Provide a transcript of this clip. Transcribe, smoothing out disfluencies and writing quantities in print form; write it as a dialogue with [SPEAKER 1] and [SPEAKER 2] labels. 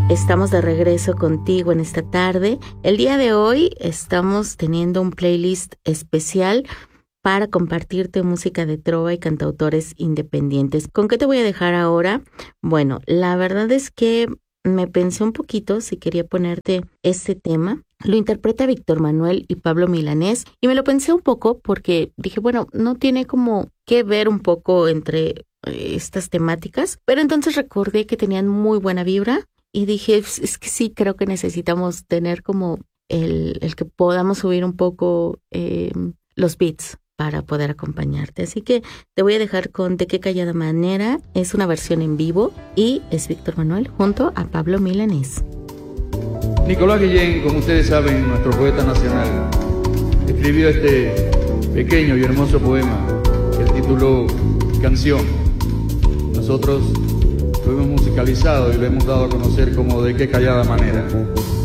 [SPEAKER 1] Estamos de regreso contigo en esta tarde. El día de hoy estamos teniendo un playlist especial para compartirte música de trova y cantautores independientes. ¿Con qué te voy a dejar ahora? Bueno, la verdad es que me pensé un poquito si quería ponerte este tema. Lo interpreta Víctor Manuel y Pablo Milanés y me lo pensé un poco porque dije, bueno, no tiene como que ver un poco entre estas temáticas, pero entonces recordé que tenían muy buena vibra. Y dije, es que sí, creo que necesitamos tener como el que podamos subir un poco los beats para poder acompañarte. Así que te voy a dejar con De qué callada manera. Es una versión en vivo y es Víctor Manuel junto a Pablo Milanés.
[SPEAKER 2] Nicolás Guillén, como ustedes saben, nuestro poeta nacional, escribió este pequeño y hermoso poema que él tituló Canción. Nosotros lo hemos musicalizado y lo hemos dado a conocer como De qué callada manera.